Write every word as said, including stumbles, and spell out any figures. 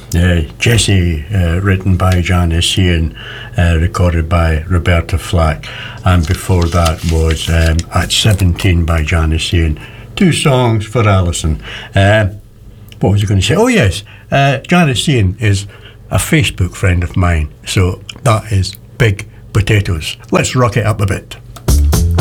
Uh, Jessie, uh, written by Janice Ian, uh, recorded by Roberta Flack, and before that was um, At seventeen by Janice Ian. Two songs for Alison. Uh, what was I going to say? Oh yes, uh, Janice Ian is a Facebook friend of mine, so that is big potatoes. Let's rock it up a bit.